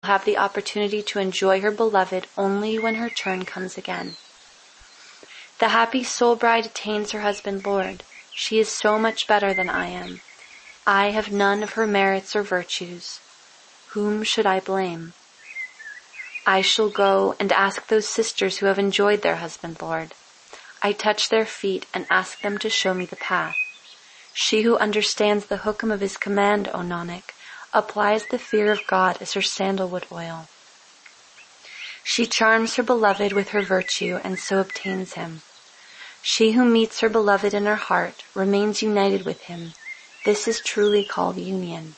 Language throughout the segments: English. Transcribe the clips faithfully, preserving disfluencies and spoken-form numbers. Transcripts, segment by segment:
have the opportunity to enjoy her beloved only when her turn comes again. The happy soul bride attains her husband Lord. She is so much better than I am. I have none of her merits or virtues. Whom should I blame? I shall go and ask those sisters who have enjoyed their husband Lord. I touch their feet and ask them to show me the path. She who understands the hukum of his command, O Nanak, applies the fear of God as her sandalwood oil. She charms her beloved with her virtue and so obtains him. She who meets her beloved in her heart remains united with him. This is truly called union.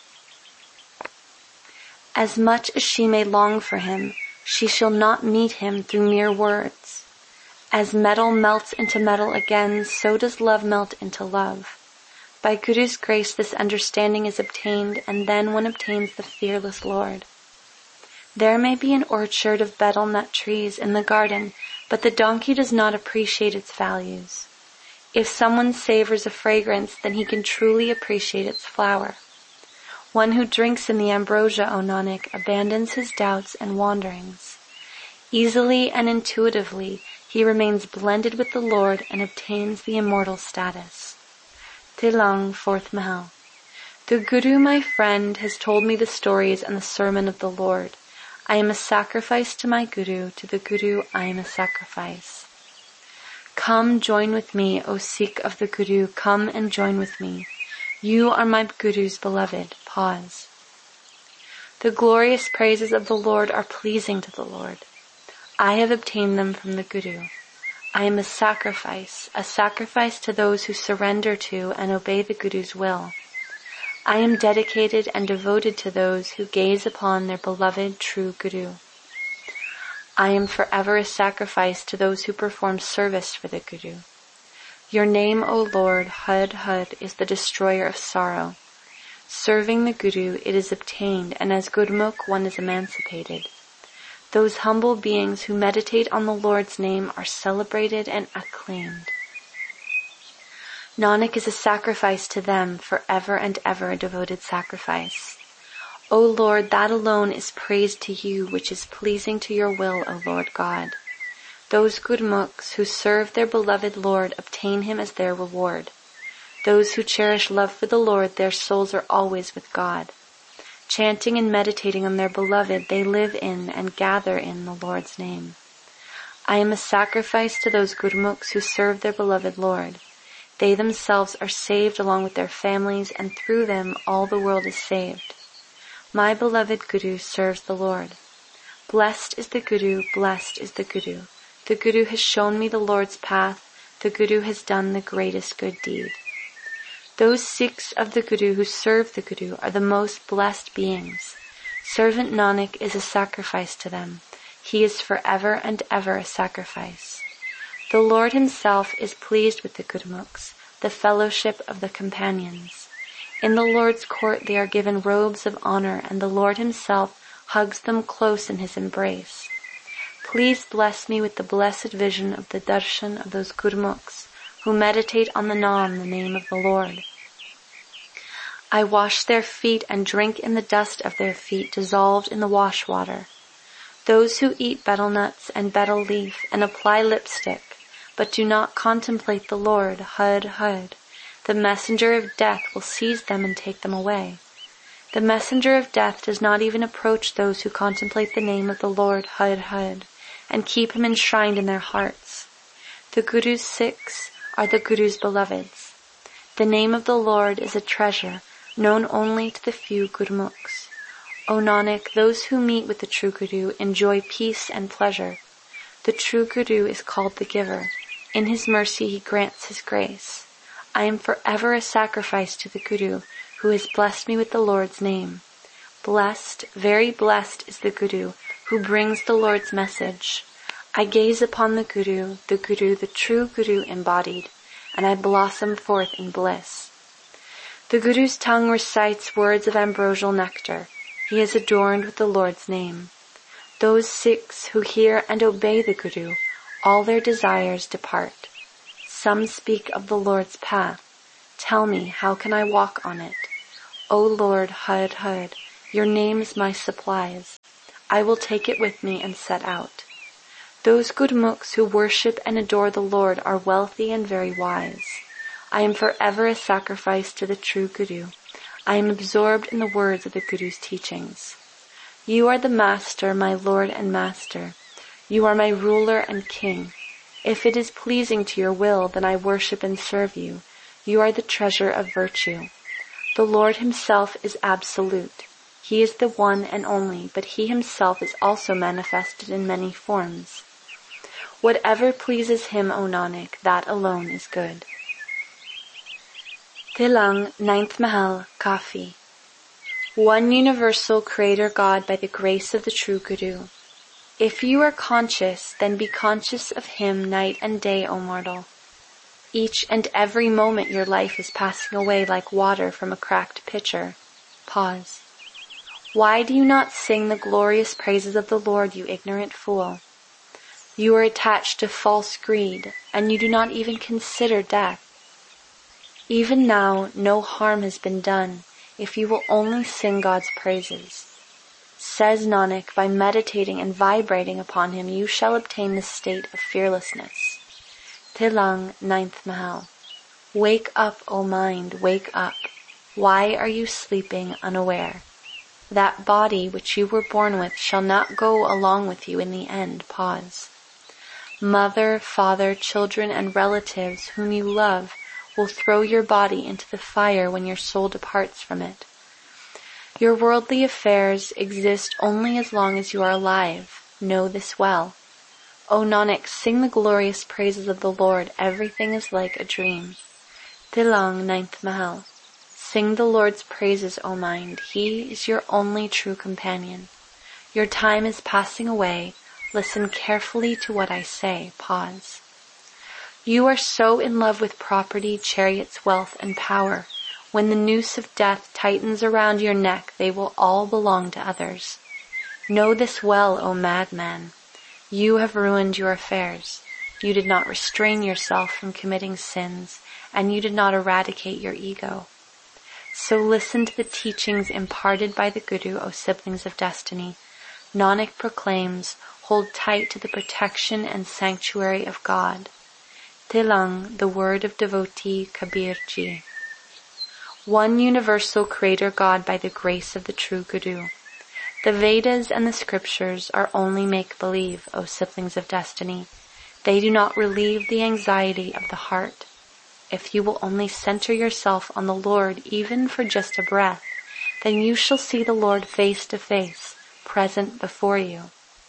As much as she may long for him, she shall not meet him through mere words. As metal melts into metal again, so does love melt into love. By Guru's grace this understanding is obtained, and then one obtains the fearless Lord. There may be an orchard of betel nut trees in the garden, but the donkey does not appreciate its values. If someone savors a fragrance, then he can truly appreciate its flower. One who drinks in the ambrosia, O Nanak, abandons his doubts and wanderings. Easily and intuitively, he remains blended with the Lord and obtains the immortal status. Tilang, fourth Mahal. The Guru, my friend, has told me the stories and the sermon of the Lord. I am a sacrifice to my Guru. To the Guru, I am a sacrifice. Come, join with me, O Sikh of the Guru. Come and join with me. You are my Guru's beloved. Pause. The glorious praises of the Lord are pleasing to the Lord. I have obtained them from the Guru. I am a sacrifice, a sacrifice to those who surrender to and obey the Guru's will. I am dedicated and devoted to those who gaze upon their beloved true Guru. I am forever a sacrifice to those who perform service for the Guru. Your name, O Lord, Hud Hud, is the destroyer of sorrow. Serving the Guru, it is obtained, and as Gurmukh one is emancipated. Those humble beings who meditate on the Lord's name are celebrated and acclaimed. Nanak is a sacrifice to them, forever and ever a devoted sacrifice. O Lord, that alone is praised to you, which is pleasing to your will, O Lord God. Those Gurmukhs who serve their beloved Lord obtain him as their reward. Those who cherish love for the Lord, their souls are always with God. Chanting and meditating on their beloved, they live in and gather in the Lord's name. I am a sacrifice to those Gurmukhs who serve their beloved Lord. They themselves are saved along with their families, and through them all the world is saved. My beloved Guru serves the Lord. Blessed is the Guru, blessed is the Guru. The Guru has shown me the Lord's path. The Guru has done the greatest good deed. Those Sikhs of the Guru who serve the Guru are the most blessed beings. Servant Nanak is a sacrifice to them. He is forever and ever a sacrifice. The Lord himself is pleased with the Gurmukhs, the fellowship of the companions. In the Lord's court they are given robes of honor, and the Lord himself hugs them close in his embrace. Please bless me with the blessed vision of the darshan of those Gurmukhs who meditate on the Naam, the name of the Lord. I wash their feet and drink in the dust of their feet dissolved in the wash water. Those who eat betel nuts and betel leaf and apply lipstick, but do not contemplate the Lord, Hud Hud, the messenger of death will seize them and take them away. The messenger of death does not even approach those who contemplate the name of the Lord, Hud Hud, and keep him enshrined in their hearts. The Guru's Sikhs are the Guru's beloveds. The name of the Lord is a treasure known only to the few Gurmukhs. O Nanak, those who meet with the true Guru enjoy peace and pleasure. The true Guru is called the giver. In his mercy he grants his grace. I am forever a sacrifice to the Guru, who has blessed me with the Lord's name. Blessed, very blessed is the Guru, who brings the Lord's message. I gaze upon the Guru, the Guru, the true Guru embodied, and I blossom forth in bliss. The Guru's tongue recites words of ambrosial nectar. He is adorned with the Lord's name. Those Sikhs who hear and obey the Guru, all their desires depart. Some speak of the Lord's path. Tell me, how can I walk on it? O Lord, Hud Hud, Your name is my supplies. I will take it with me and set out. Those Gurmukhs who worship and adore the Lord are wealthy and very wise. I am forever a sacrifice to the true Guru. I am absorbed in the words of the Guru's teachings. You are the Master, my Lord and Master. You are my ruler and king. If it is pleasing to your will, then I worship and serve you. You are the treasure of virtue. The Lord himself is absolute. He is the one and only, but he himself is also manifested in many forms. Whatever pleases him, O Nanak, that alone is good. Tilang, ninth Mahal, Kafi. One universal Creator God by the grace of the true Guru. If you are conscious, then be conscious of him night and day, O mortal. Each and every moment your life is passing away like water from a cracked pitcher. Pause. Why do you not sing the glorious praises of the Lord, you ignorant fool? You are attached to false greed, and you do not even consider death. Even now, no harm has been done, if you will only sing God's praises. Says Nanak, by meditating and vibrating upon him, you shall obtain the state of fearlessness. Tilang, ninth Mahal. Wake up, O mind, wake up. Why are you sleeping unaware? That body which you were born with shall not go along with you in the end. Pause. Mother, father, children, and relatives whom you love will throw your body into the fire when your soul departs from it. Your worldly affairs exist only as long as you are alive. Know this well. O Nanak, sing the glorious praises of the Lord. Everything is like a dream. Tilang, ninth Mahal. Sing the Lord's praises, O mind. He is your only true companion. Your time is passing away. Listen carefully to what I say. Pause. You are so in love with property, chariots, wealth, and power. When the noose of death tightens around your neck, they will all belong to others. Know this well, O madman. You have ruined your affairs. You did not restrain yourself from committing sins, and you did not eradicate your ego. So listen to the teachings imparted by the Guru, O siblings of destiny. Nanak proclaims, hold tight to the protection and sanctuary of God. Tilang, the word of devotee Kabir Ji. One universal Creator God by the grace of the true Guru. The Vedas and the scriptures are only make-believe, O siblings of destiny. They do not relieve the anxiety of the heart. If you will only center yourself on the Lord even for just a breath, then you shall see the Lord face to face, present before you.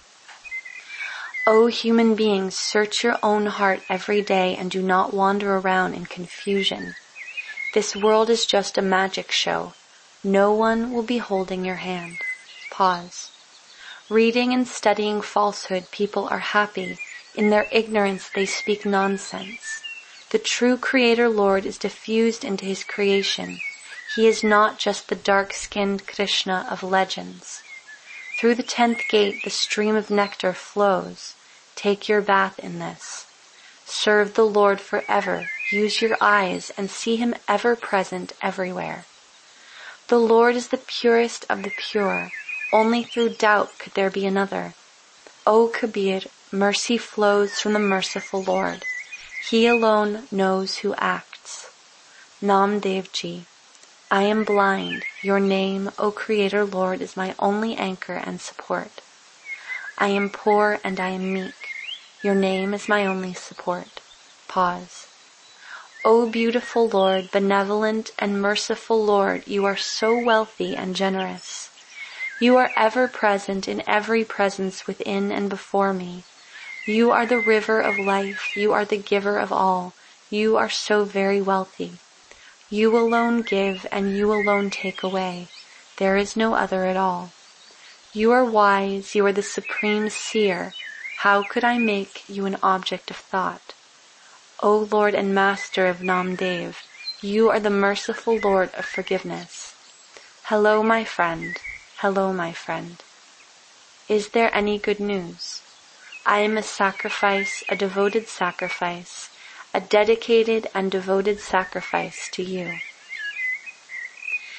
O human beings, search your own heart every day and do not wander around in confusion. This world is just a magic show. No one will be holding your hand. Pause. Reading and studying falsehood, people are happy. In their ignorance, they speak nonsense. The true Creator Lord is diffused into his creation. He is not just the dark-skinned Krishna of legends. Through the tenth gate, the stream of nectar flows. Take your bath in this. Serve the Lord forever. Use your eyes and see him ever present everywhere. The Lord is the purest of the pure. Only through doubt could there be another. O Kabir, mercy flows from the merciful Lord. He alone knows who acts. Namdev Ji. I am blind. Your name, O Creator Lord, is my only anchor and support. I am poor and I am meek. Your name is my only support. Pause. O beautiful Lord, benevolent and merciful Lord, you are so wealthy and generous. You are ever present in every presence within and before me. You are the river of life. You are the giver of all. You are so very wealthy. You alone give and you alone take away. There is no other at all. You are wise. You are the supreme seer. How could I make you an object of thought? O Lord and Master of Namdev, you are the merciful Lord of forgiveness. Hello, my friend. Hello, my friend. Is there any good news? I am a sacrifice, a devoted sacrifice, a dedicated and devoted sacrifice to you.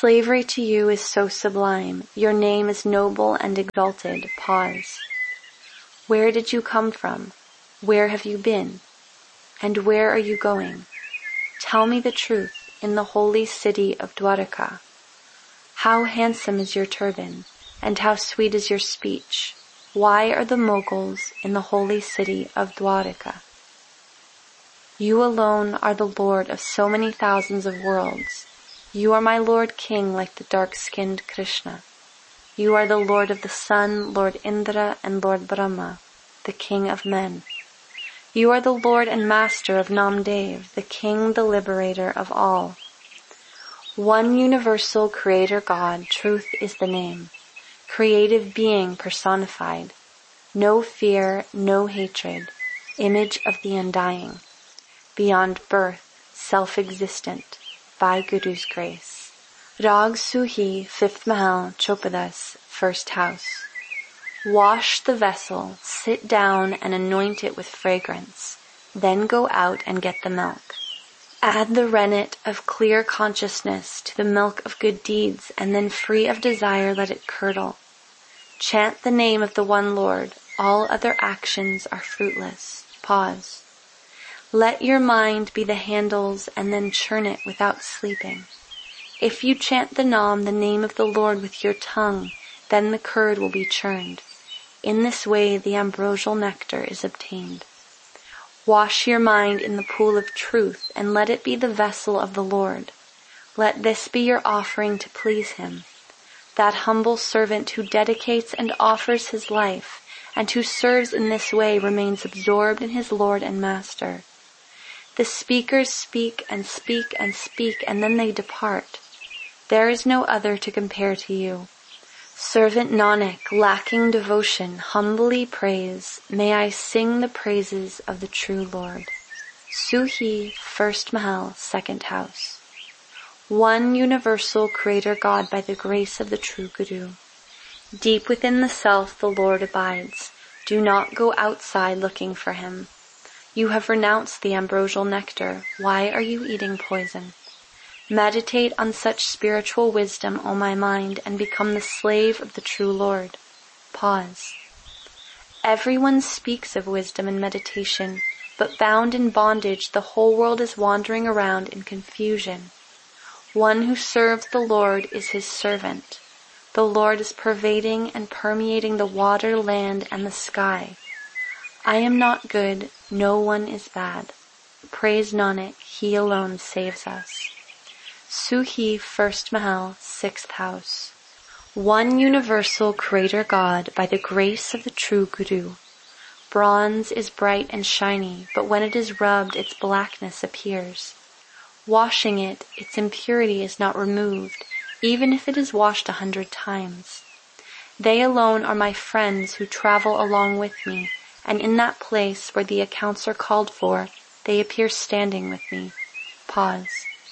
slavery to you is so sublime. Your name is noble and exalted. Pause. Where did you come from? Where have you been? And where are you going? Tell me the truth in the holy city of Dwarka. How handsome is your turban, and how sweet is your speech. Why are the Moguls in the holy city of Dwarka? You alone are the Lord of so many thousands of worlds. You are my Lord King like the dark-skinned Krishna. You are the Lord of the Sun, Lord Indra, and Lord Brahma, the King of men. You are the Lord and Master of Namdev, the King, the Liberator of all. One universal Creator God, truth is the name. Creative being personified. No fear, no hatred. Image of the undying. Beyond birth, self-existent. By Guru's grace. Rag Suhi, fifth Mahal, Chopadas, first house. Wash the vessel, sit down and anoint it with fragrance. Then go out and get the milk. Add the rennet of clear consciousness to the milk of good deeds, and then free of desire let it curdle. Chant the name of the one Lord. All other actions are fruitless. Pause. Let your mind be the handles and then churn it without sleeping. If you chant the Nam, the name of the Lord, with your tongue, then the curd will be churned. In this way the ambrosial nectar is obtained. Wash your mind in the pool of truth and let it be the vessel of the Lord. Let this be your offering to please Him. That humble servant who dedicates and offers his life and who serves in this way remains absorbed in his Lord and Master. The speakers speak and speak and speak and then they depart. There is no other to compare to you. Servant Nanak, lacking devotion, humbly prays, may I sing the praises of the true Lord. Suhi, first Mahal, second house. One universal Creator God by the grace of the true Guru. Deep within the self the Lord abides. Do not go outside looking for Him. You have renounced the ambrosial nectar. Why are you eating poison? Meditate on such spiritual wisdom, O my mind, and become the slave of the true Lord. Pause. Everyone speaks of wisdom and meditation, but bound in bondage, the whole world is wandering around in confusion. One who serves the Lord is His servant. The Lord is pervading and permeating the water, land, and the sky. I am not good, no one is bad. Praise Nanak, He alone saves us. Suhi, first Mahal, sixth house. One universal Creator God by the grace of the true Guru. Bronze is bright and shiny, but when it is rubbed, its blackness appears. Washing it, its impurity is not removed, even if it is washed a hundred times. They alone are my friends who travel along with me, and in that place where the accounts are called for, they appear standing with me. Pause.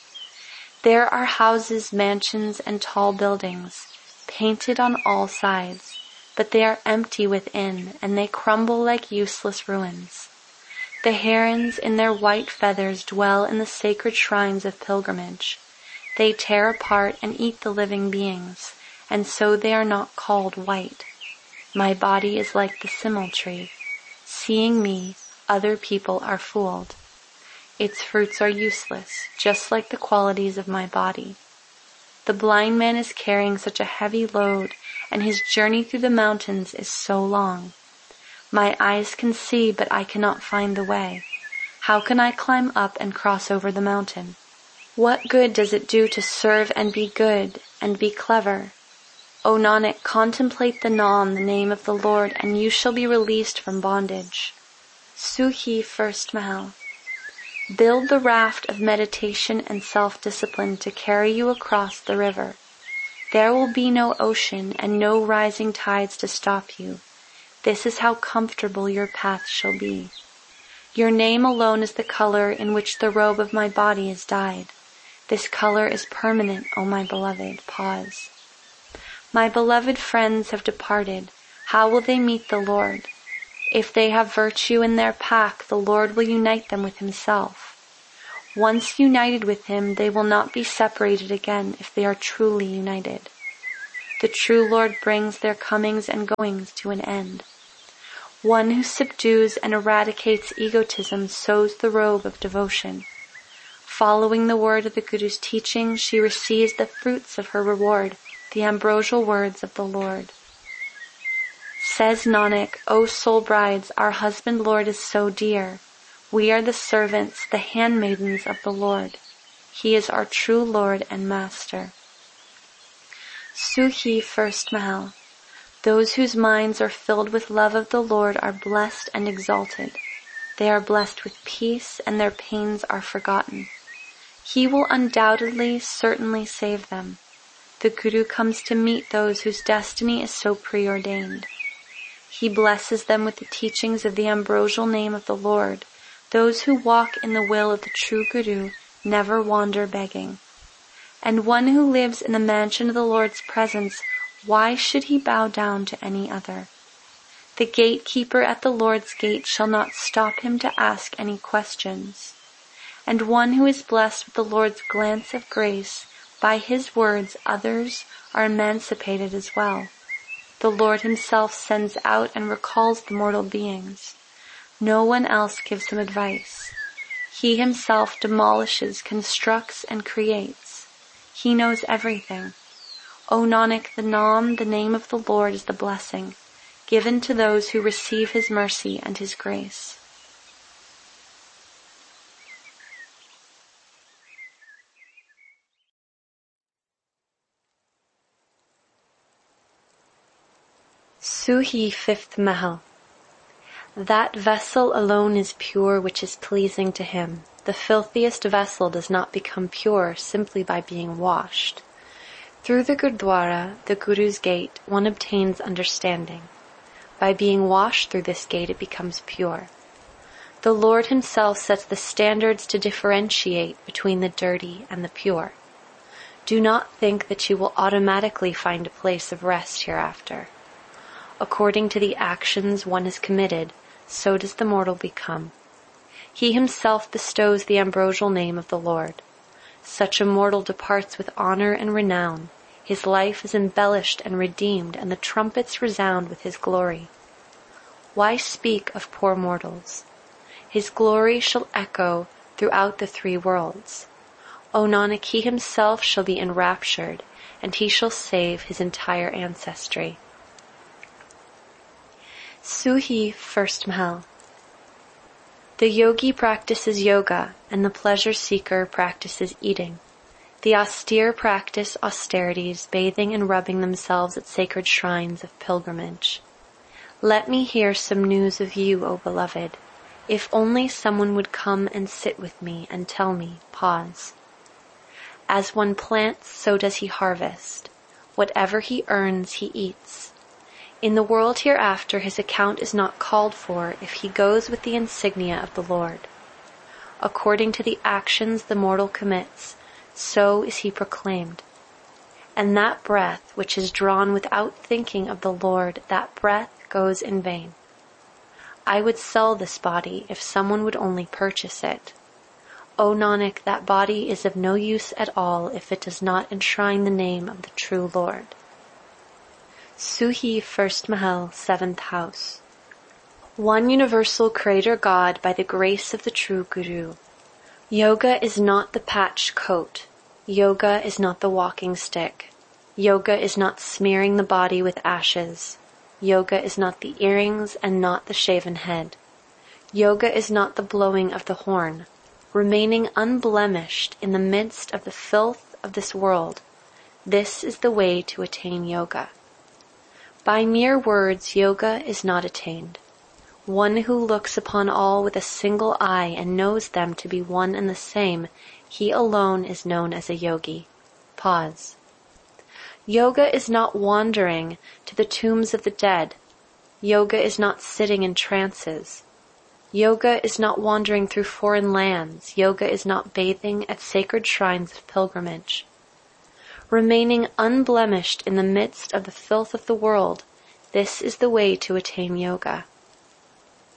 There are houses, mansions, and tall buildings, painted on all sides, but they are empty within, and they crumble like useless ruins. The herons in their white feathers dwell in the sacred shrines of pilgrimage. They tear apart and eat the living beings, and so they are not called white. My body is like the simul tree. Seeing me, other people are fooled. Its fruits are useless, just like the qualities of my body. The blind man is carrying such a heavy load, and his journey through the mountains is so long. My eyes can see, but I cannot find the way. How can I climb up and cross over the mountain? What good does it do to serve and be good, and be clever? O Nanak, contemplate the Nam, the name of the Lord, and you shall be released from bondage. Suhi, first Mahal. Build the raft of meditation and self-discipline to carry you across the river. There will be no ocean and no rising tides to stop you. This is how comfortable your path shall be. Your name alone is the color in which the robe of my body is dyed. This color is permanent, O my beloved. Pause. My beloved friends have departed. How will they meet the Lord? If they have virtue in their pack, the Lord will unite them with Himself. Once united with him, they will not be separated again if they are truly united. The true Lord brings their comings and goings to an end. One who subdues and eradicates egotism sews the robe of devotion. Following the word of the Guru's teaching, she receives the fruits of her reward, the ambrosial words of the Lord. Says Nanak, O soul brides, our husband Lord is so dear. We are the servants, the handmaidens of the Lord. He is our true Lord and Master. Suhi, first Mahal. Those whose minds are filled with love of the Lord are blessed and exalted. They are blessed with peace, and their pains are forgotten. He will undoubtedly, certainly save them. The Guru comes to meet those whose destiny is so preordained. He blesses them with the teachings of the ambrosial name of the Lord. Those who walk in the will of the true Guru never wander begging. And one who lives in the mansion of the Lord's presence, why should he bow down to any other? The gatekeeper at the Lord's gate shall not stop him to ask any questions. And one who is blessed with the Lord's glance of grace, by his words others are emancipated as well. The Lord himself sends out and recalls the mortal beings. No one else gives him advice. He himself demolishes, constructs, and creates. He knows everything. O Nanak, the Naam, the name of the Lord, is the blessing, given to those who receive his mercy and his grace. Suhi, fifth Mahal. That vessel alone is pure which is pleasing to him. The filthiest vessel does not become pure simply by being washed. Through the Gurdwara, the Guru's gate, one obtains understanding. By being washed through this gate, it becomes pure. The Lord himself sets the standards to differentiate between the dirty and the pure. Do not think that you will automatically find a place of rest hereafter. According to the actions one has committed, so does the mortal become. He himself bestows the ambrosial name of the Lord. Such a mortal departs with honor and renown. His life is embellished and redeemed, and the trumpets resound with his glory. Why speak of poor mortals? His glory shall echo throughout the three worlds. O Nanak, he himself shall be enraptured, and he shall save his entire ancestry. Suhi, first Mahal. The yogi practices yoga, and the pleasure seeker practices eating. The austere practice austerities, bathing and rubbing themselves at sacred shrines of pilgrimage. Let me hear some news of you, O beloved. If only someone would come and sit with me and tell me, pause. As one plants, so does he harvest. Whatever he earns, he eats. In the world hereafter, his account is not called for if he goes with the insignia of the Lord. According to the actions the mortal commits, so is he proclaimed. And that breath which is drawn without thinking of the Lord, that breath goes in vain. I would sell this body if someone would only purchase it. O Nanak, that body is of no use at all if it does not enshrine the name of the true Lord. Suhi, first Mahal, seventh house. One universal Creator God by the grace of the true Guru. Yoga is not the patched coat. Yoga is not the walking stick. Yoga is not smearing the body with ashes. Yoga is not the earrings and not the shaven head. Yoga is not the blowing of the horn. Remaining unblemished in the midst of the filth of this world, this is the way to attain yoga. By mere words, yoga is not attained. One who looks upon all with a single eye and knows them to be one and the same, he alone is known as a yogi. Pause. Yoga is not wandering to the tombs of the dead. Yoga is not sitting in trances. Yoga is not wandering through foreign lands. Yoga is not bathing at sacred shrines of pilgrimage. Remaining unblemished in the midst of the filth of the world, this is the way to attain yoga.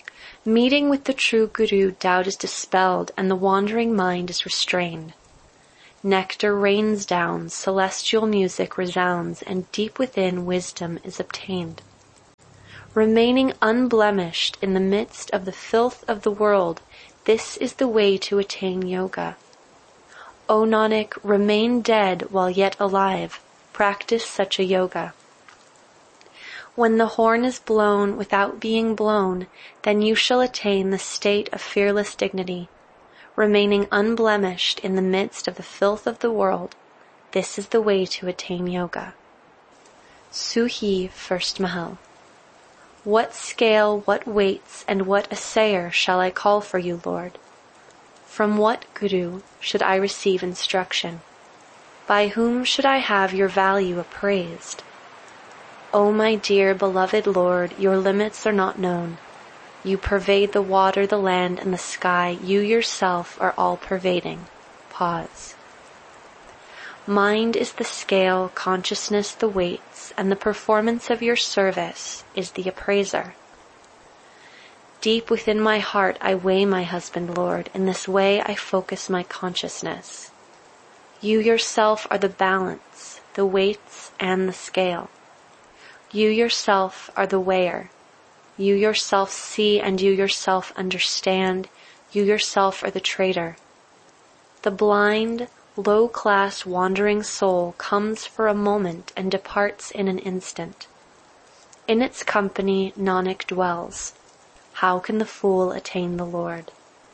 Meeting with the true Guru, doubt is dispelled and the wandering mind is restrained. Nectar rains down, celestial music resounds, and deep within wisdom is obtained. Remaining unblemished in the midst of the filth of the world, this is the way to attain yoga. O Nanak, remain dead while yet alive. Practice such a yoga. When the horn is blown without being blown, then you shall attain the state of fearless dignity. Remaining unblemished in the midst of the filth of the world, this is the way to attain yoga. Suhi, first Mahal. What scale, what weights, and what assayer shall I call for you, Lord? From what Guru should I receive instruction? By whom should I have your value appraised? O my dear, beloved Lord, your limits are not known. You pervade the water, the land, and the sky. You yourself are all-pervading. Pause. Mind is the scale, consciousness the weights, and the performance of your service is the appraiser. Deep within my heart I weigh my husband, Lord. In this way I focus my consciousness. You yourself are the balance, the weights, and the scale. You yourself are the weigher. You yourself see and you yourself understand. You yourself are the trader. The blind, low-class wandering soul comes for a moment and departs in an instant. In its company Nanak dwells. How can the fool attain the Lord?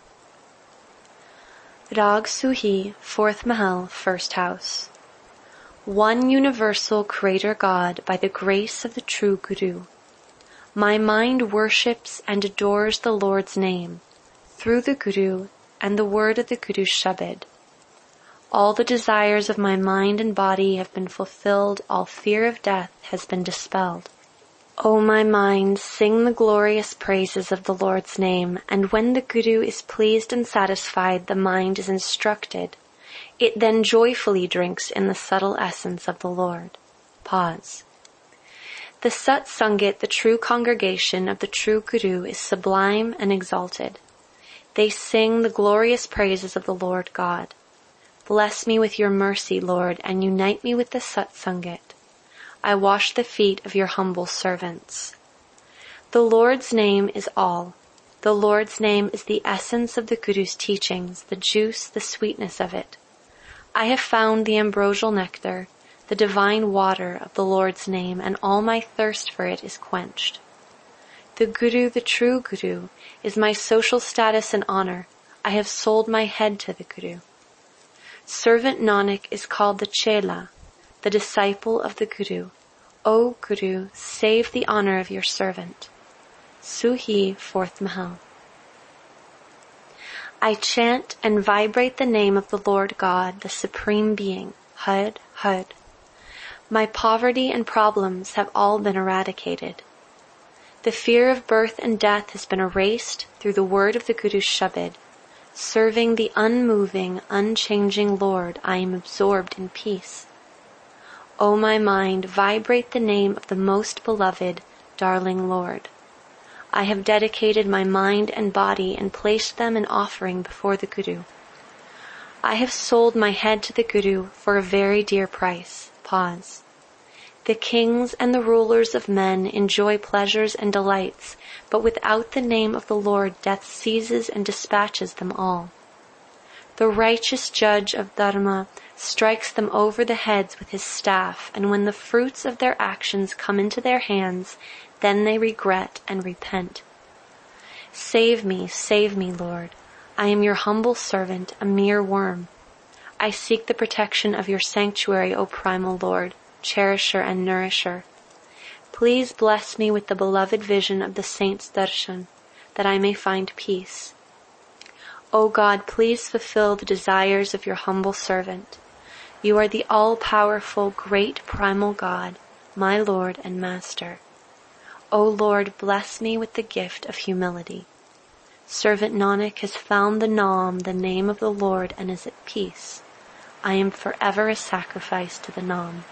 Rag Suhi, fourth Mahal, first house. One universal Creator God by the grace of the true Guru. My mind worships and adores the Lord's name through the Guru and the word of the Guru's Shabad. All the desires of my mind and body have been fulfilled, all fear of death has been dispelled. O my mind, sing the glorious praises of the Lord's name, and when the Guru is pleased and satisfied, the mind is instructed. It then joyfully drinks in the subtle essence of the Lord. Pause. The Sat Sangat, the true congregation of the true Guru, is sublime and exalted. They sing the glorious praises of the Lord God. Bless me with your mercy, Lord, and unite me with the Sat Sangat. I wash the feet of your humble servants. The Lord's name is all. The Lord's name is the essence of the Guru's teachings, the juice, the sweetness of it. I have found the ambrosial nectar, the divine water of the Lord's name, and all my thirst for it is quenched. The Guru, the true Guru, is my social status and honor. I have sold my head to the Guru. Servant Nanak is called the Chela, the disciple of the Guru. O Guru, save the honor of your servant. Suhi, fourth Mahal. I chant and vibrate the name of the Lord God, the Supreme Being, Hud, Hud. My poverty and problems have all been eradicated. The fear of birth and death has been erased through the word of the Guru's Shabad. Serving the unmoving, unchanging Lord, I am absorbed in peace. O my mind, vibrate the name of the most beloved, darling Lord. I have dedicated my mind and body and placed them in offering before the Guru. I have sold my head to the Guru for a very dear price. Pause. The kings and the rulers of men enjoy pleasures and delights, but without the name of the Lord, death seizes and dispatches them all. The righteous judge of Dharma strikes them over the heads with his staff, and when the fruits of their actions come into their hands, then they regret and repent. Save me, save me, Lord. I am your humble servant, a mere worm. I seek the protection of your sanctuary, O primal Lord, cherisher and nourisher. Please bless me with the beloved vision of the saint's darshan, that I may find peace. O God, please fulfill the desires of your humble servant. You are the all-powerful, great primal God, my Lord and Master. O Lord, bless me with the gift of humility. Servant Nanak has found the Naam, the name of the Lord, and is at peace. I am forever a sacrifice to the Naam.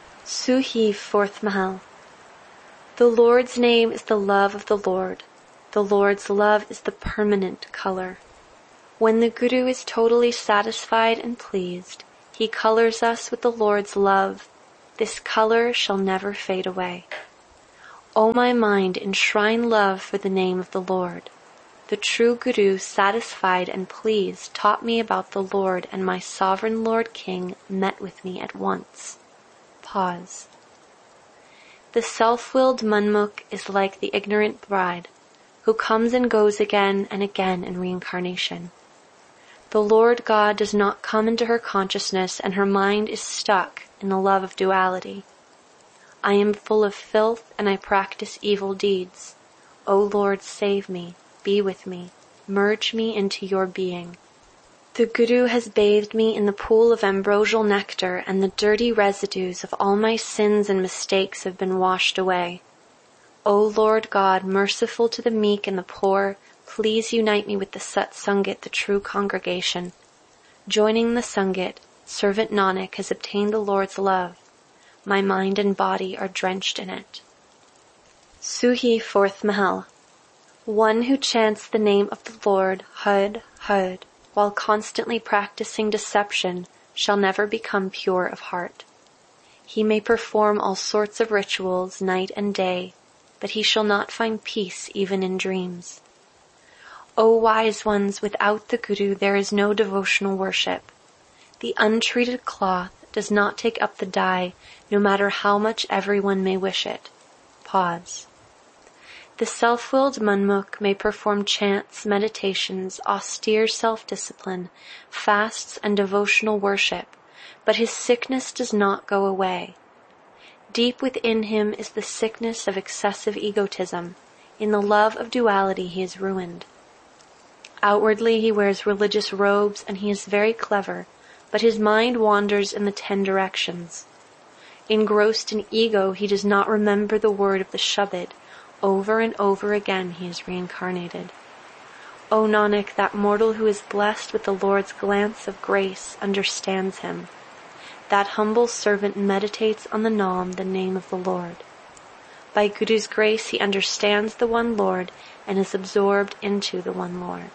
Suhi, fourth Mahal. The Lord's name is the love of the Lord. The Lord's love is the permanent color. When the Guru is totally satisfied and pleased, he colors us with the Lord's love. This color shall never fade away. O my mind, enshrine love for the name of the Lord. The true Guru, satisfied and pleased, taught me about the Lord, and my sovereign Lord King met with me at once. Pause. The self-willed Manmukh is like the ignorant bride, who comes and goes again and again in reincarnation. The Lord God does not come into her consciousness, and her mind is stuck in the love of duality. I am full of filth, and I practice evil deeds. O Lord, save me, be with me, merge me into your being. The Guru has bathed me in the pool of ambrosial nectar, and the dirty residues of all my sins and mistakes have been washed away. O Lord God, merciful to the meek and the poor, please unite me with the Sat Sangat, the true congregation. Joining the Sangat, servant Nanak has obtained the Lord's love. My mind and body are drenched in it. Suhi, fourth Mahal. One who chants the name of the Lord, Hud, Hud, while constantly practicing deception, shall never become pure of heart. He may perform all sorts of rituals night and day, but he shall not find peace even in dreams. O wise ones, without the Guru there is no devotional worship. The untreated cloth does not take up the dye, no matter how much everyone may wish it. Pause. The self-willed Manmukh may perform chants, meditations, austere self-discipline, fasts, and devotional worship, but his sickness does not go away. Deep within him is the sickness of excessive egotism. In the love of duality he is ruined. Outwardly he wears religious robes and he is very clever, but his mind wanders in the ten directions. Engrossed in ego, he does not remember the word of the Shabad. Over and over again he is reincarnated. O Nanak, that mortal who is blessed with the Lord's glance of grace understands him. That humble servant meditates on the Naam, the name of the Lord. By Guru's grace he understands the one Lord and is absorbed into the one Lord.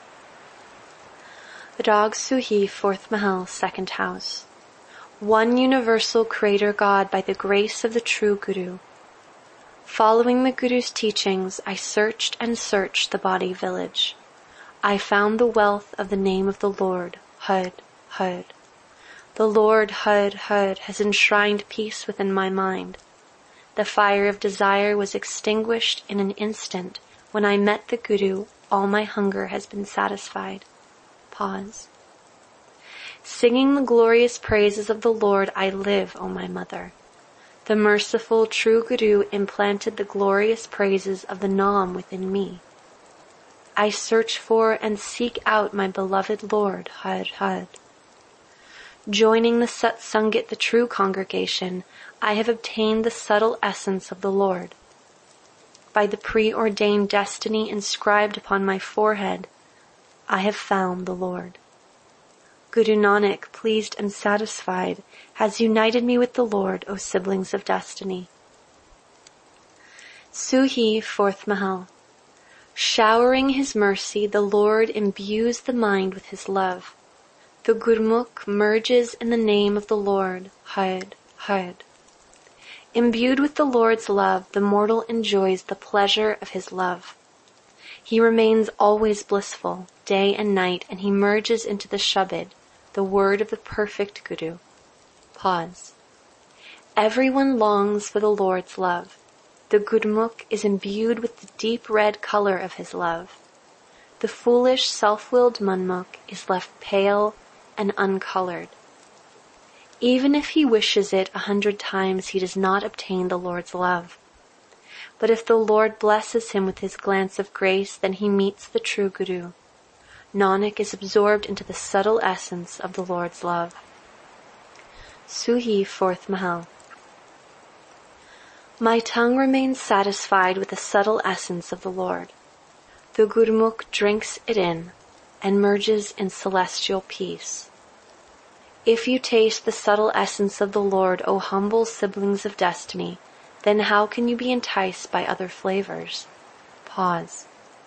Rag Suhi, fourth Mahal, second house. One universal Creator God by the grace of the true Guru. Following the Guru's teachings, I searched and searched the body village. I found the wealth of the name of the Lord, Hud, Hud. The Lord, Hud, Hud, has enshrined peace within my mind. The fire of desire was extinguished in an instant. When I met the Guru, all my hunger has been satisfied. Pause. Singing the glorious praises of the Lord, I live, O my mother. The merciful, true Guru implanted the glorious praises of the Naam within me. I search for and seek out my beloved Lord, Hud, Hud. Joining the Sat Sangat, the true congregation, I have obtained the subtle essence of the Lord. By the preordained destiny inscribed upon my forehead, I have found the Lord. Guru Nanak, pleased and satisfied, has united me with the Lord, O siblings of destiny. Suhi, fourth Mahal. Showering his mercy, the Lord imbues the mind with his love. The Gurmukh merges in the name of the Lord, Hud, Hud. Imbued with the Lord's love, the mortal enjoys the pleasure of his love. He remains always blissful, day and night, and he merges into the Shabad, the word of the perfect Guru. Pause. Everyone longs for the Lord's love. The Gurmukh is imbued with the deep red color of his love. The foolish, self-willed Manmukh is left pale and uncolored. Even if he wishes it a hundred times, he does not obtain the Lord's love. But if the Lord blesses him with his glance of grace, then he meets the true Guru. Nanak is absorbed into the subtle essence of the Lord's love. Suhi, fourth Mahal. My tongue remains satisfied with the subtle essence of the Lord. The Gurmukh drinks it in and merges in celestial peace. If you taste the subtle essence of the Lord, O humble siblings of destiny, then how can you be enticed by other flavors? Pause.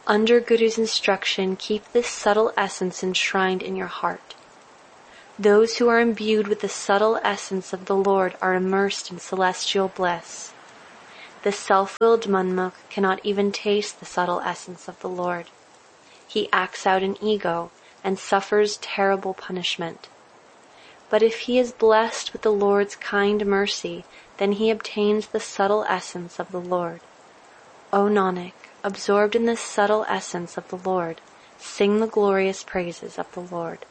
Under Guru's instruction, keep this subtle essence enshrined in your heart. Those who are imbued with the subtle essence of the Lord are immersed in celestial bliss. The self-willed Manmukh cannot even taste the subtle essence of the Lord. He acts out in ego and suffers terrible punishment. But if he is blessed with the Lord's kind mercy, then he obtains the subtle essence of the Lord. O Nanak, absorbed in this subtle essence of the Lord, sing the glorious praises of the Lord.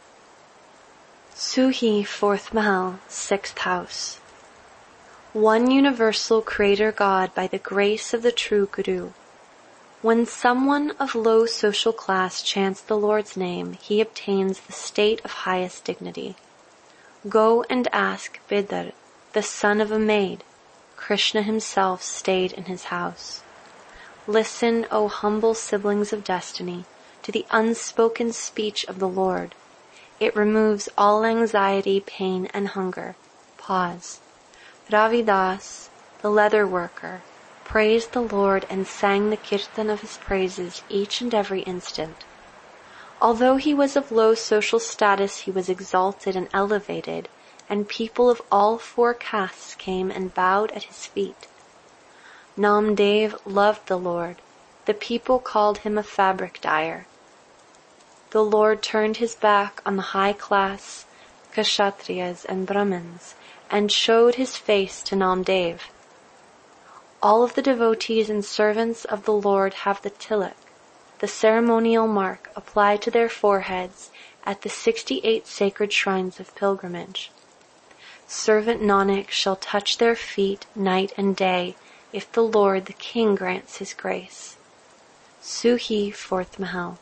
Suhi, fourth Mahal, sixth house. One universal Creator God by the grace of the true Guru. When someone of low social class chants the Lord's name, he obtains the state of highest dignity. Go and ask Bidar, the son of a maid. Krishna himself stayed in his house. Listen, O humble siblings of destiny, to the unspoken speech of the Lord. It removes all anxiety, pain, and hunger. Pause. Ravidas, the leather worker, praised the Lord and sang the kirtan of his praises each and every instant. Although he was of low social status, he was exalted and elevated, and people of all four castes came and bowed at his feet. Namdev loved the Lord. The people called him a fabric dyer. The Lord turned his back on the high class Kshatriyas and Brahmins and showed his face to Namdev. All of the devotees and servants of the Lord have the tilak, the ceremonial mark applied to their foreheads at the sixty-eight sacred shrines of pilgrimage. Servant Nanak shall touch their feet night and day if the Lord the King grants his grace. Suhi, fourth Mahal.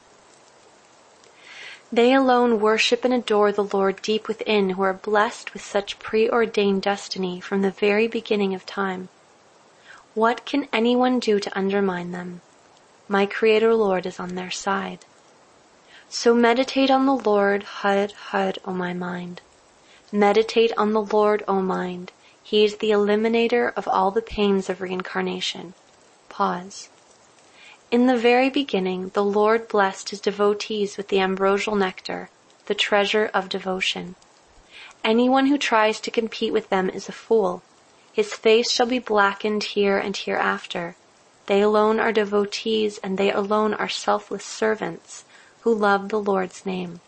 They alone worship and adore the Lord deep within who are blessed with such preordained destiny from the very beginning of time. What can anyone do to undermine them? My Creator Lord is on their side. So meditate on the Lord, Har, Har, O my mind. Meditate on the Lord, O mind. He is the eliminator of all the pains of reincarnation. Pause. In the very beginning, the Lord blessed his devotees with the ambrosial nectar, the treasure of devotion. Anyone who tries to compete with them is a fool. His face shall be blackened here and hereafter. They alone are devotees, and they alone are selfless servants who love the Lord's name.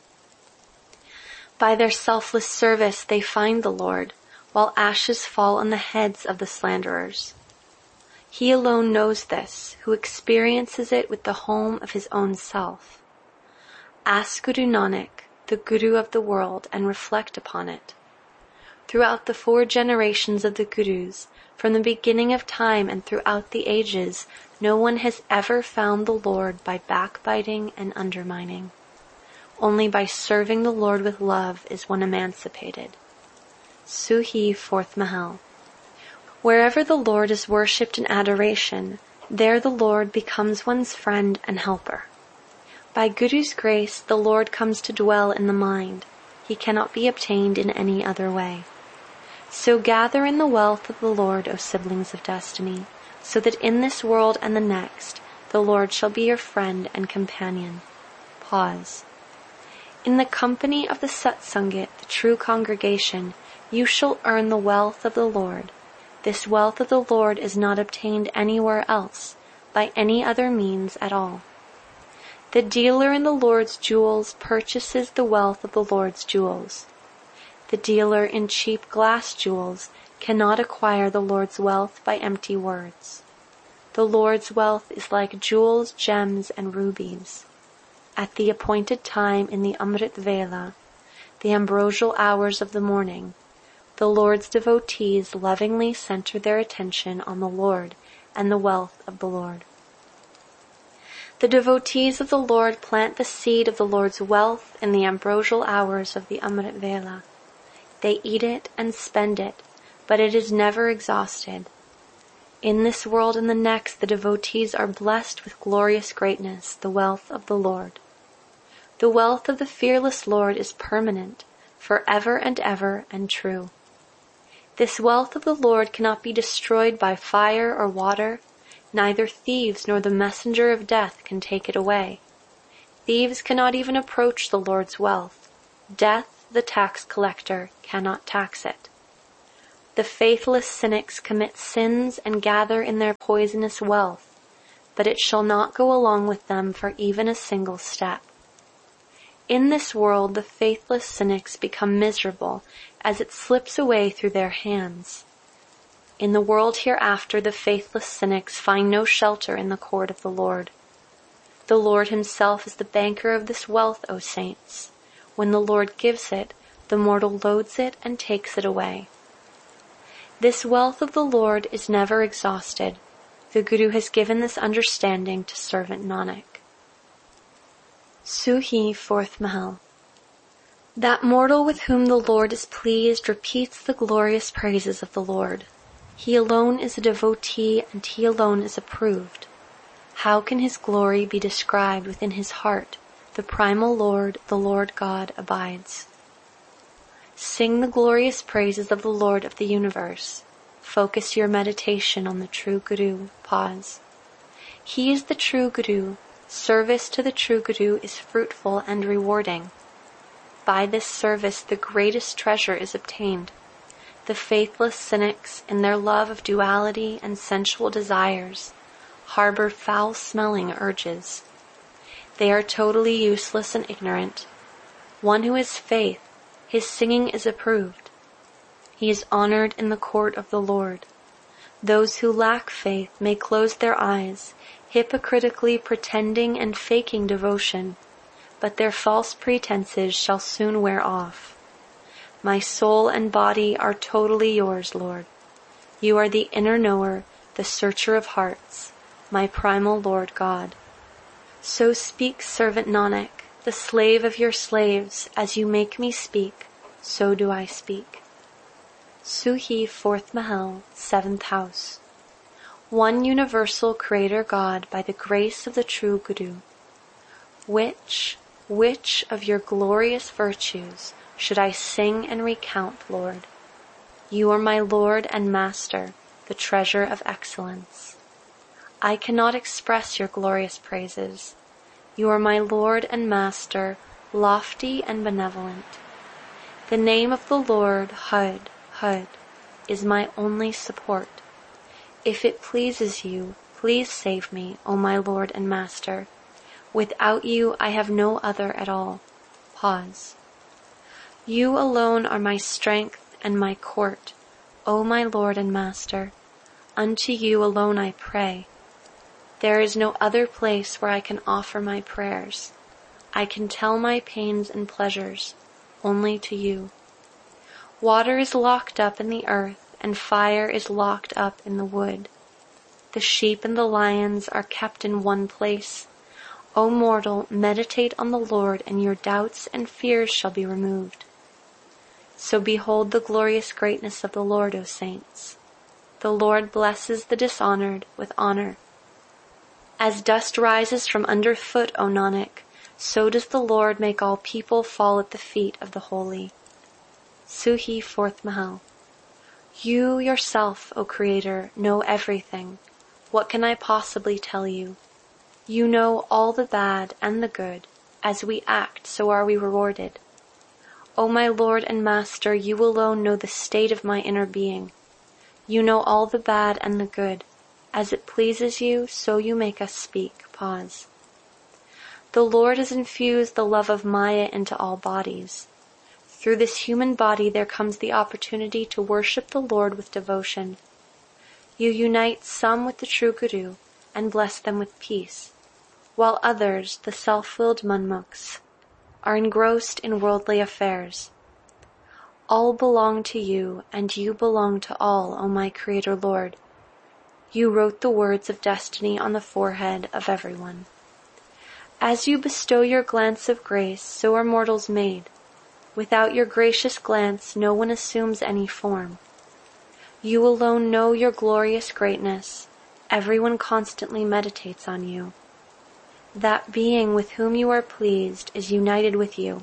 By their selfless service they find the Lord, while ashes fall on the heads of the slanderers. He alone knows this, who experiences it with the home of his own self. Ask Guru Nanak, the Guru of the world, and reflect upon it. Throughout the four generations of the Gurus, from the beginning of time and throughout the ages, no one has ever found the Lord by backbiting and undermining. Only by serving the Lord with love is one emancipated. Suhi, fourth Mahal. Wherever the Lord is worshipped in adoration, there the Lord becomes one's friend and helper. By Guru's grace, the Lord comes to dwell in the mind. He cannot be obtained in any other way. So gather in the wealth of the Lord, O siblings of destiny, so that in this world and the next, the Lord shall be your friend and companion. Pause. In the company of the Satsangit, the true congregation, you shall earn the wealth of the Lord. This wealth of the Lord is not obtained anywhere else, by any other means at all. The dealer in the Lord's jewels purchases the wealth of the Lord's jewels. The dealer in cheap glass jewels cannot acquire the Lord's wealth by empty words. The Lord's wealth is like jewels, gems, and rubies. At the appointed time in the Amrit Vela, the ambrosial hours of the morning, the Lord's devotees lovingly center their attention on the Lord and the wealth of the Lord. The devotees of the Lord plant the seed of the Lord's wealth in the ambrosial hours of the Amrit Vela. They eat it and spend it, but it is never exhausted. In this world and the next, the devotees are blessed with glorious greatness, the wealth of the Lord. The wealth of the fearless Lord is permanent, forever and ever, and true. This wealth of the Lord cannot be destroyed by fire or water, Neither thieves nor the messenger of death can take it away. Thieves cannot even approach the Lord's wealth. Death, the tax collector, cannot tax it. The faithless cynics commit sins and gather in their poisonous wealth, but it shall not go along with them for even a single step. In this world the faithless cynics become miserable as it slips away through their hands. In the world hereafter the faithless cynics find no shelter in the court of the Lord. The Lord himself is the banker of this wealth, O saints. When the Lord gives it, the mortal loads it and takes it away. This wealth of the Lord is never exhausted. The Guru has given this understanding to servant Nanak. Suhi, fourth Mahal. That mortal with whom the Lord is pleased repeats the glorious praises of the Lord. He alone is a devotee and he alone is approved. How can his glory be described within his heart? The primal Lord, the Lord God, abides. Sing the glorious praises of the Lord of the universe. Focus your meditation on the true Guru. Pause. He is the true Guru. Service to the true Guru is fruitful and rewarding. By this service the greatest treasure is obtained. The faithless cynics, in their love of duality and sensual desires, harbor foul-smelling urges. They are totally useless and ignorant. One who has faith, his singing is approved. He is honored in the court of the Lord. Those who lack faith may close their eyes, hypocritically pretending and faking devotion, but their false pretenses shall soon wear off. My soul and body are totally yours, Lord. You are the inner knower, the searcher of hearts, my primal Lord God. So speaks servant Nanak, the slave of your slaves, as you make me speak, so do I speak. Suhi, fourth Mahal, seventh house. One universal Creator God by the grace of the true Guru. Which, which of your glorious virtues should I sing and recount, Lord? You are my Lord and Master, the treasure of excellence. I cannot express your glorious praises. You are my Lord and Master, lofty and benevolent. The name of the Lord, Hud, Hud, is my only support. If it pleases you, please save me, O my Lord and Master. Without you, I have no other at all. Pause. You alone are my strength and my court, O my Lord and Master. Unto you alone I pray. There is no other place where I can offer my prayers. I can tell my pains and pleasures only to you. Water is locked up in the earth, and fire is locked up in the wood. The sheep and the lions are kept in one place. O mortal, meditate on the Lord, and your doubts and fears shall be removed. So behold the glorious greatness of the Lord, O saints. The Lord blesses the dishonored with honor. As dust rises from underfoot, O Nanak, so does the Lord make all people fall at the feet of the holy. Suhi, fourth Mahal. You yourself, O Creator, know everything. What can I possibly tell you? You know all the bad and the good. As we act, so are we rewarded. O my Lord and Master, you alone know the state of my inner being. You know all the bad and the good. As it pleases you, so you make us speak. Pause. The Lord has infused the love of Maya into all bodies. Through this human body there comes the opportunity to worship the Lord with devotion. You unite some with the true Guru and bless them with peace, while others, the self-willed Manmukhs, are engrossed in worldly affairs. All belong to you, and you belong to all, O my Creator Lord. You wrote the words of destiny on the forehead of everyone. As you bestow your glance of grace, so are mortals made. Without your gracious glance, no one assumes any form. You alone know your glorious greatness. Everyone constantly meditates on you. That being with whom you are pleased is united with you.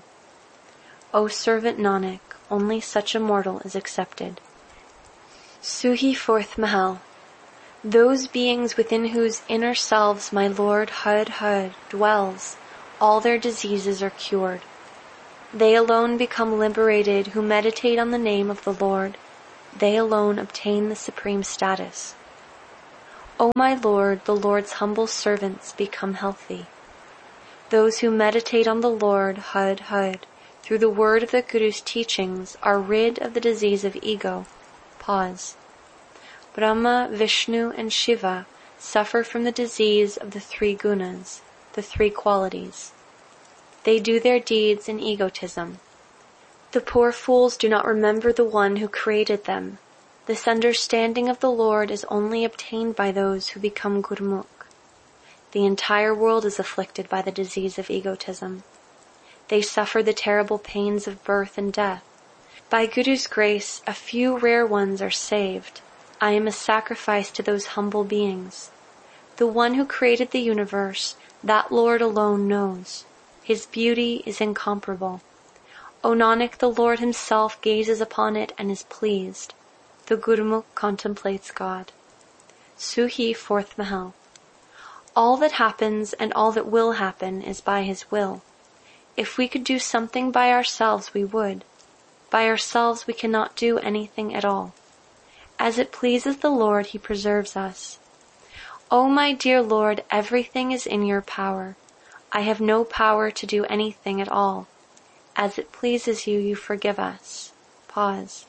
O servant Nanak, only such a mortal is accepted. Suhi, fourth Mahal. Those beings within whose inner selves my Lord Hud Hud dwells, all their diseases are cured. They alone become liberated who meditate on the name of the Lord. They alone obtain the supreme status. O my Lord, the Lord's humble servants become healthy. Those who meditate on the Lord Hud Hud through the word of the Guru's teachings are rid of the disease of ego. Pause. Brahma, Vishnu, and Shiva suffer from the disease of the three gunas, the three qualities. They do their deeds in egotism. The poor fools do not remember the one who created them. This understanding of the Lord is only obtained by those who become Gurmukh. The entire world is afflicted by the disease of egotism. They suffer the terrible pains of birth and death. By Guru's grace, a few rare ones are saved. I am a sacrifice to those humble beings. The one who created the universe, that Lord alone knows. His beauty is incomparable. O Nanak, the Lord himself gazes upon it and is pleased. The Gurmukh contemplates God. Suhi, fourth Mahal. All that happens and all that will happen is by his will. If we could do something by ourselves, we would. By ourselves we cannot do anything at all. As it pleases the Lord, he preserves us. O my dear Lord, everything is in your power. I have no power to do anything at all. As it pleases you, you forgive us. Pause.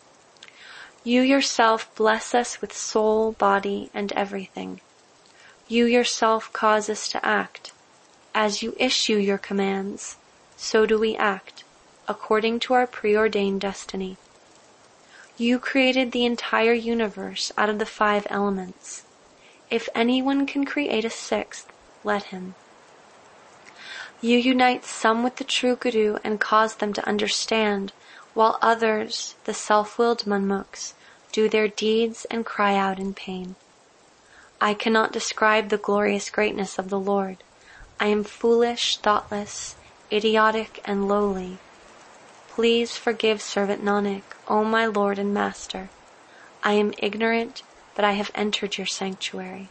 You yourself bless us with soul, body, and everything. You yourself cause us to act. As you issue your commands, so do we act, according to our preordained destiny. You created the entire universe out of the five elements. If anyone can create a sixth, let him. You unite some with the true Guru and cause them to understand, while others, the self-willed manmukhs, do their deeds and cry out in pain. I cannot describe the glorious greatness of the Lord. I am foolish, thoughtless, idiotic, and lowly. Please forgive servant Nanak, O my Lord and Master. I am ignorant, but I have entered your sanctuary.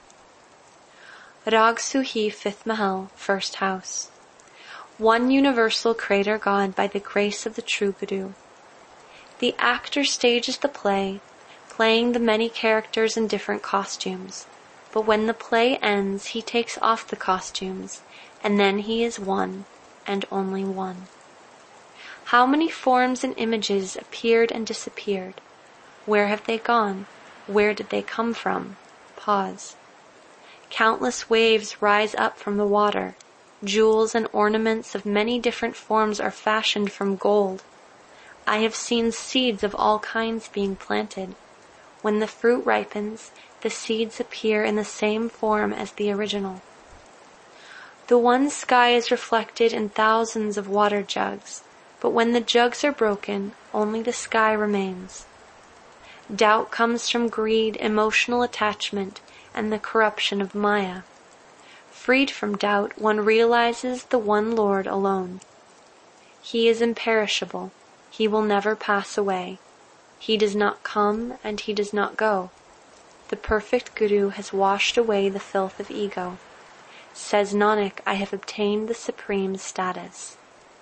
Rag Suhi, fifth Mahal, first house. One universal Creator God by the grace of the true Guru. The actor stages the play, playing the many characters in different costumes. But when the play ends, he takes off the costumes, and then he is one, and only one. How many forms and images appeared and disappeared? Where have they gone? Where did they come from? Pause. Countless waves rise up from the water. Jewels and ornaments of many different forms are fashioned from gold. I have seen seeds of all kinds being planted. When the fruit ripens, the seeds appear in the same form as the original. The one sky is reflected in thousands of water jugs, but when the jugs are broken, only the sky remains. Doubt comes from greed, emotional attachment, and the corruption of Maya. Freed from doubt, one realizes the one Lord alone. He is imperishable. He will never pass away. He does not come and he does not go. The perfect Guru has washed away the filth of ego. Says Nanak, I have obtained the supreme status.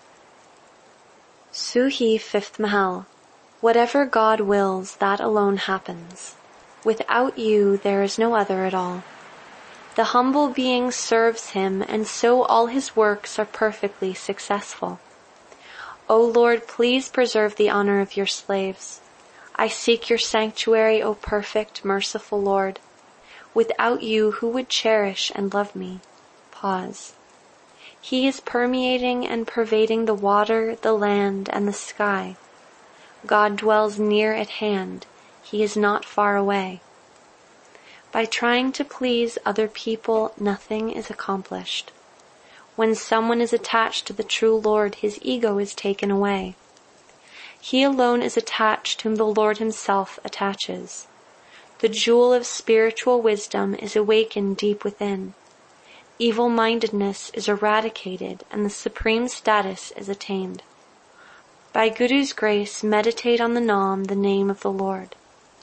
Suhi, fifth Mahal. Whatever God wills, that alone happens. Without you, there is no other at all. The humble being serves him, and so all his works are perfectly successful. O Lord, please preserve the honor of your slaves. I seek your sanctuary, O perfect, merciful Lord. Without you, who would cherish and love me? Pause. He is permeating and pervading the water, the land, and the sky. God dwells near at hand. He is not far away. By trying to please other people, nothing is accomplished. When someone is attached to the true Lord, his ego is taken away. He alone is attached whom the Lord himself attaches. The jewel of spiritual wisdom is awakened deep within. Evil-mindedness is eradicated and the supreme status is attained. By Guru's grace, meditate on the Naam, the name of the Lord.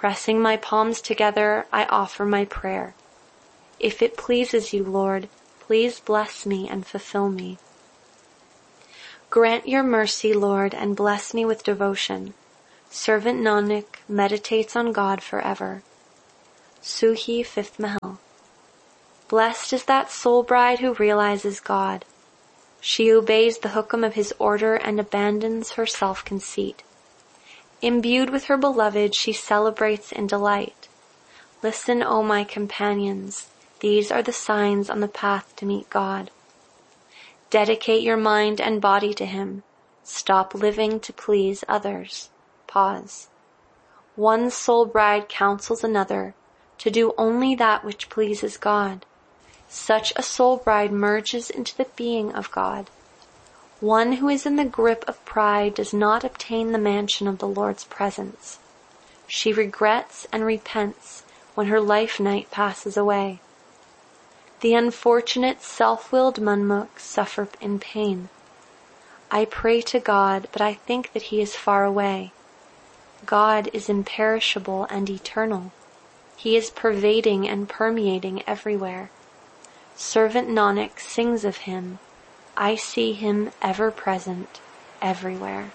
Pressing my palms together, I offer my prayer. If it pleases you, Lord, please bless me and fulfill me. Grant your mercy, Lord, and bless me with devotion. Servant Nanak meditates on God forever. Suhi, fifth Mahal. Blessed is that soul bride who realizes God. She obeys the hukum of his order and abandons her self-conceit. Imbued with her beloved, she celebrates in delight. Listen, O my companions, these are the signs on the path to meet God. Dedicate your mind and body to him. Stop living to please others. Pause. One soul bride counsels another to do only that which pleases God. Such a soul bride merges into the being of God. One who is in the grip of pride does not obtain the mansion of the Lord's presence. She regrets and repents when her life night passes away. The unfortunate self-willed Manmukh suffer in pain. I pray to God, but I think that he is far away. God is imperishable and eternal. He is pervading and permeating everywhere. Servant Nanak sings of him. I see him ever present, everywhere.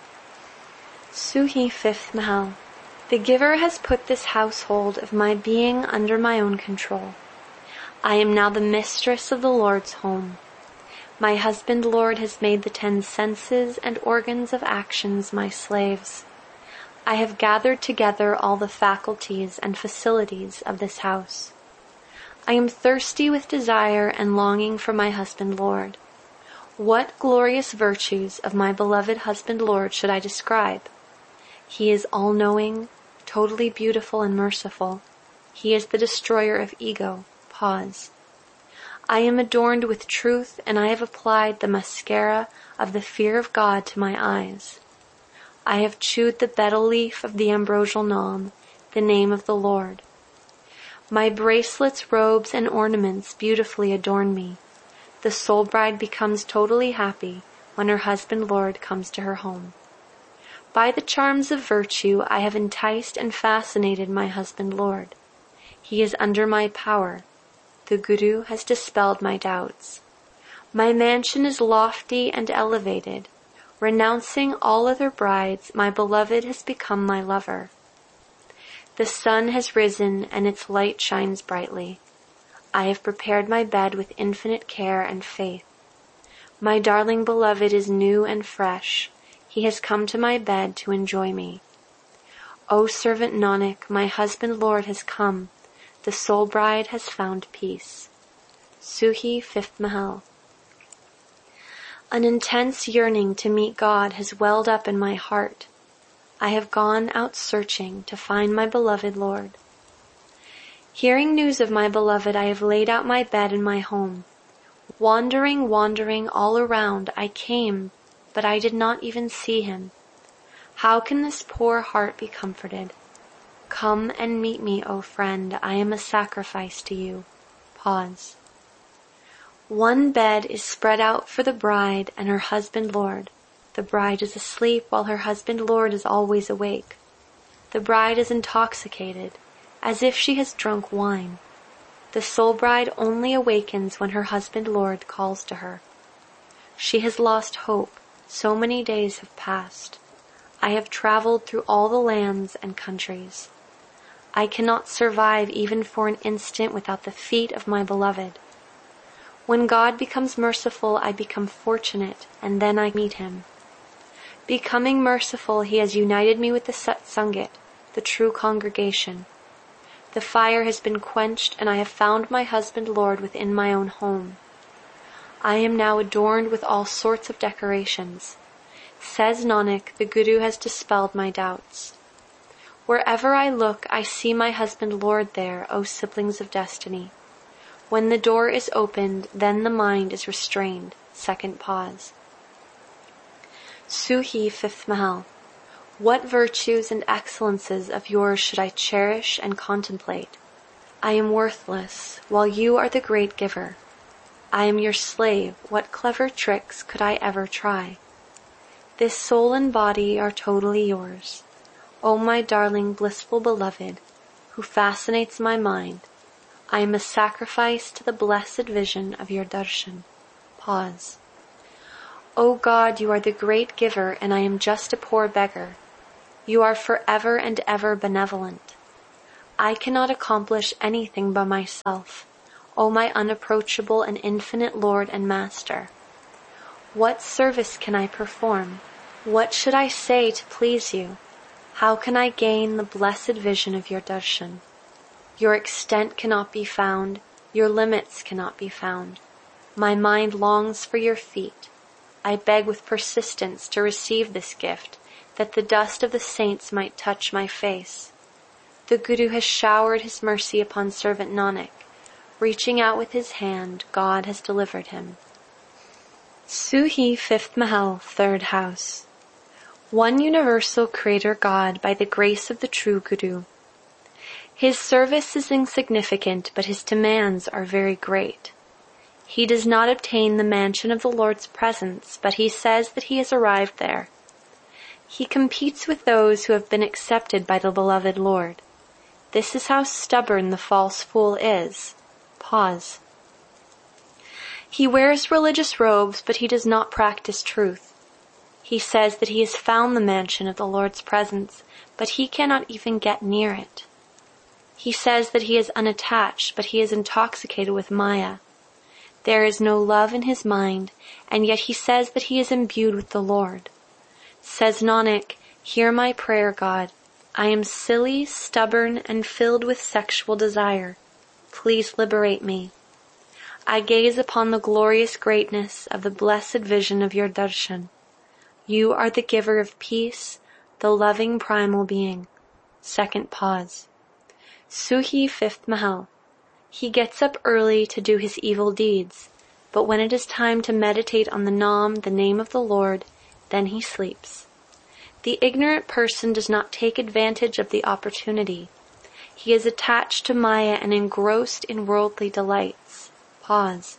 Suhi, fifth Mahal. The giver has put this household of my being under my own control. I am now the mistress of the Lord's home. My husband Lord has made the ten senses and organs of actions my slaves. I have gathered together all the faculties and facilities of this house. I am thirsty with desire and longing for my husband Lord. What glorious virtues of my beloved husband Lord should I describe? He is all-knowing, totally beautiful and merciful. He is the destroyer of ego. Pause. I am adorned with truth, and I have applied the mascara of the fear of God to my eyes. I have chewed the betel leaf of the ambrosial Nam, the name of the Lord. My bracelets, robes, and ornaments beautifully adorn me. The soul bride becomes totally happy when her husband Lord comes to her home. By the charms of virtue, I have enticed and fascinated my husband Lord. He is under my power. The Guru has dispelled my doubts. My mansion is lofty and elevated. Renouncing all other brides, my beloved has become my lover. The sun has risen and its light shines brightly. I have prepared my bed with infinite care and faith. My darling beloved is new and fresh. He has come to my bed to enjoy me. O servant Nanak, my husband Lord has come. The soul bride has found peace. Suhi, fifth Mahal. An intense yearning to meet God has welled up in my heart. I have gone out searching to find my beloved Lord. Hearing news of my beloved, I have laid out my bed in my home. Wandering, wandering all around, I came, but I did not even see him. How can this poor heart be comforted? Come and meet me, O friend. I am a sacrifice to you. Pause. One bed is spread out for the bride and her husband Lord. The bride is asleep while her husband Lord is always awake. The bride is intoxicated, as if she has drunk wine. The soul bride only awakens when her husband Lord calls to her. She has lost hope. So many days have passed. I have traveled through all the lands and countries. I cannot survive even for an instant without the feet of my beloved. When God becomes merciful, I become fortunate, and then I meet him. Becoming merciful, he has united me with the Satsangit, the true congregation. The fire has been quenched, and I have found my husband Lord within my own home. I am now adorned with all sorts of decorations. Says Nanak, the Guru has dispelled my doubts. Wherever I look, I see my husband Lord there, O siblings of destiny. When the door is opened, then the mind is restrained. Second pause. Suhi, fifth Mahal. What virtues and excellences of yours should I cherish and contemplate? I am worthless, while you are the great giver. I am your slave. What clever tricks could I ever try? This soul and body are totally yours. O my darling, blissful beloved, who fascinates my mind, I am a sacrifice to the blessed vision of your darshan. Pause. O God, you are the great giver, and I am just a poor beggar. You are forever and ever benevolent. I cannot accomplish anything by myself, O my unapproachable and infinite Lord and Master. What service can I perform? What should I say to please you? How can I gain the blessed vision of your darshan? Your extent cannot be found, your limits cannot be found. My mind longs for your feet. I beg with persistence to receive this gift, that the dust of the saints might touch my face. The Guru has showered his mercy upon servant Nanak. Reaching out with his hand, God has delivered him. Suhi, fifth Mahal, third house. One universal Creator God by the grace of the true Guru. His service is insignificant, but his demands are very great. He does not obtain the mansion of the Lord's presence, but he says that he has arrived there. He competes with those who have been accepted by the beloved Lord. This is how stubborn the false fool is. Pause. He wears religious robes, but he does not practice truth. He says that he has found the mansion of the Lord's presence, but he cannot even get near it. He says that he is unattached, but he is intoxicated with Maya. There is no love in his mind, and yet he says that he is imbued with the Lord. Says Nanak, hear my prayer, God. I am silly, stubborn, and filled with sexual desire. Please liberate me. I gaze upon the glorious greatness of the blessed vision of your darshan. You are the giver of peace, the loving primal being. Second pause. Suhi, fifth Mahal. He gets up early to do his evil deeds, but when it is time to meditate on the Nam, the name of the Lord, then he sleeps. The ignorant person does not take advantage of the opportunity. He is attached to Maya and engrossed in worldly delights. Pause.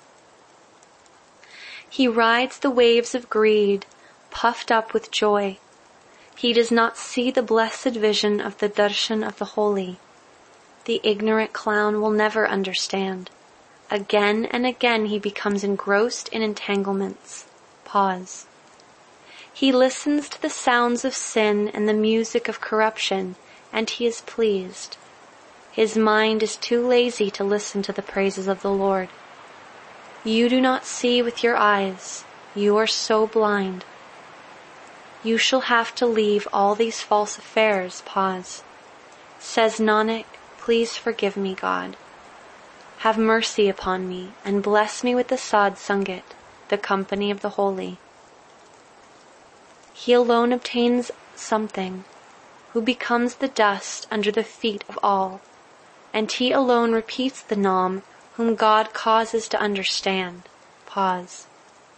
He rides the waves of greed, puffed up with joy. He does not see the blessed vision of the darshan of the holy. The ignorant clown will never understand. Again and again he becomes engrossed in entanglements. Pause. He listens to the sounds of sin and the music of corruption, and he is pleased. His mind is too lazy to listen to the praises of the Lord. You do not see with your eyes. You are so blind. You shall have to leave all these false affairs. Pause. Says Nanak, please forgive me, God. Have mercy upon me and bless me with the Sadh Sangat, the company of the holy. He alone obtains something, who becomes the dust under the feet of all, and he alone repeats the Nam, whom God causes to understand. Pause.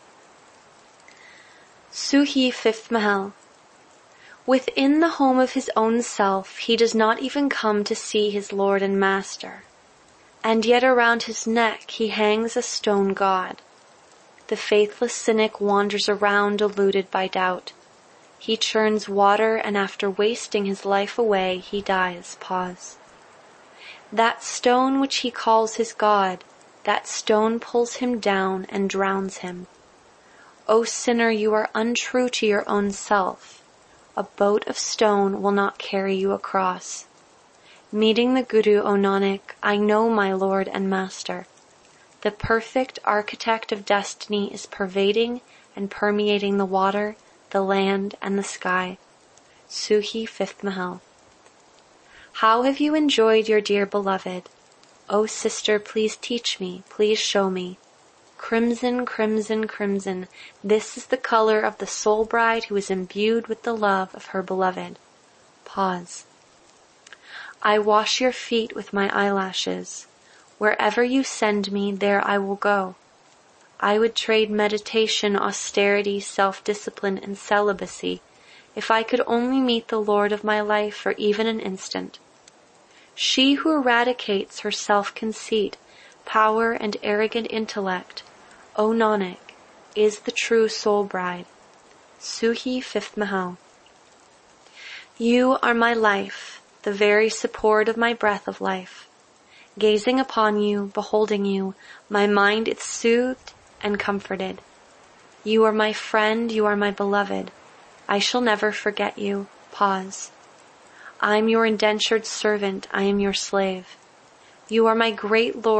Suhi, fifth Mahal. Within the home of his own self, he does not even come to see his Lord and Master, and yet around his neck he hangs a stone god. The faithless cynic wanders around deluded by doubt. He churns water, and after wasting his life away, he dies. Pause. That stone which he calls his God, that stone pulls him down and drowns him. O sinner, you are untrue to your own self. A boat of stone will not carry you across. Meeting the Guru, O Nanak, I know my Lord and Master. The perfect architect of destiny is pervading and permeating the water, the land, and the sky. Suhi, fifth Mahal. How have you enjoyed your dear beloved? O sister, please teach me, please show me. Crimson, crimson, crimson, this is the color of the soul bride who is imbued with the love of her beloved. Pause. I wash your feet with my eyelashes. Wherever you send me, there I will go. I would trade meditation, austerity, self-discipline, and celibacy if I could only meet the Lord of my life for even an instant. She who eradicates her self-conceit, power, and arrogant intellect, O Nanak, is the true soul bride. Suhi, fifth Mahal. You are my life, the very support of my breath of life. Gazing upon you, beholding you, my mind is soothed and comforted. You are my friend, you are my beloved. I shall never forget you. Pause. I am your indentured servant, I am your slave. You are my great Lord.